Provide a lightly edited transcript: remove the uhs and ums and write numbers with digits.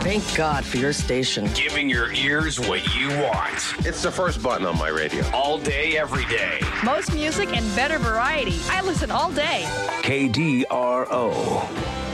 Thank God for your station. Giving your ears what you want. It's the first button on my radio. All day, every day. Most music and better variety. I listen all day. KDRO.